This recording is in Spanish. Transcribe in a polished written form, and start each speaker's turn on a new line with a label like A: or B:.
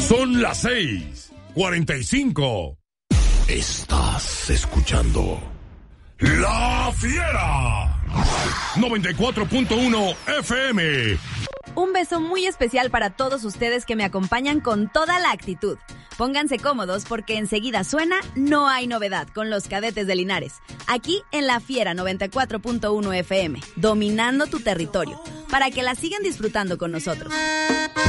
A: Son las 6:45. Estás escuchando La Fiera 94.1 FM.
B: Un beso muy especial para todos ustedes que me acompañan con toda la actitud. Pónganse cómodos porque enseguida suena No Hay Novedad con los Cadetes de Linares. Aquí en La Fiera 94.1 FM, dominando tu territorio, para que la sigan disfrutando con nosotros.